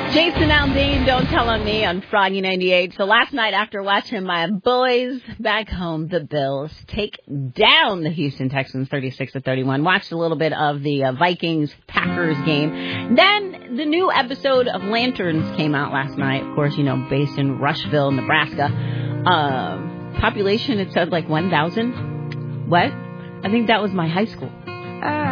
Jason Aldean, Don't Tell on Me on Froggy 98. So last night after watching my boys back home, the Bills take down the Houston Texans 36-31. Watched a little bit of the Vikings-Packers game. Then the new episode of Lanterns came out last night. Of course, based in Rushville, Nebraska. Population, it said like 1,000. What? I think that was my high school.